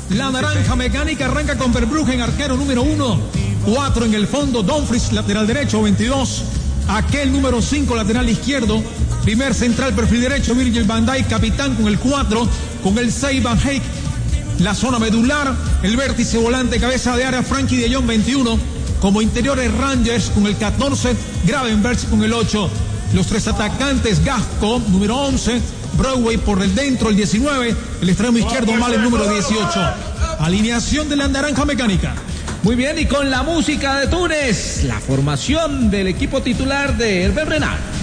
La naranja mecánica arranca con Verbruggen, arquero número 1. 4 en el fondo, Dumfries, lateral derecho, 22. Aquel número 5, lateral izquierdo. Primer central, perfil derecho, Virgil van Dijk, capitán con el 4. Con el 6, Van Eyck. La zona medular, el vértice volante, cabeza de área, Frankie de Jong, 21. Como interiores, Rangers con el 14. Gravenberch con el 8. Los 3 atacantes, Gasco, número 11. Broadway por el dentro, el 19. El extremo izquierdo, Malen, número 18. Alineación de la naranja mecánica. Muy bien, y con la música de Túnez, la formación del equipo titular de Hervé Renard.